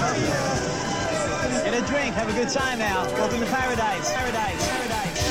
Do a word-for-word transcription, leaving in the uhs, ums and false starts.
Get a drink, have a good time now. Welcome to paradise, paradise, paradise.